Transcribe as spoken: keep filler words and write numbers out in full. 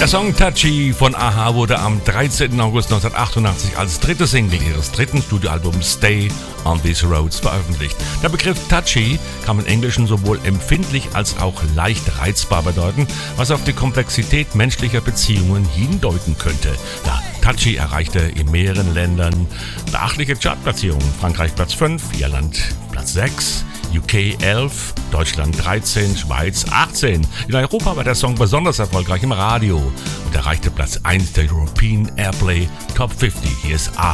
Der Song Touchy von a-ha wurde am dreizehnten August neunzehnhundertachtundachtzig als dritte Single ihres dritten Studioalbums Stay on These Roads veröffentlicht. Der Begriff Touchy kann im Englischen sowohl empfindlich als auch leicht reizbar bedeuten, was auf die Komplexität menschlicher Beziehungen hindeuten könnte. Ja, Touchy erreichte in mehreren Ländern beachtliche Chartplatzierungen. Frankreich Platz fünf, Irland Platz sechs, U K elf, Deutschland dreizehn, Schweiz achtzehn. In Europa war der Song besonders erfolgreich im Radio und erreichte Platz eins der European Airplay Top fünfzig. Hier ist a-ha.